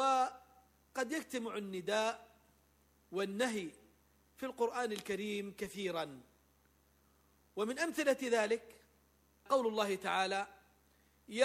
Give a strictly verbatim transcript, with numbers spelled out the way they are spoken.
وقد يجتمع النداء والنهي في القرآن الكريم كثيرا، ومن أمثلة ذلك قول الله تعالى: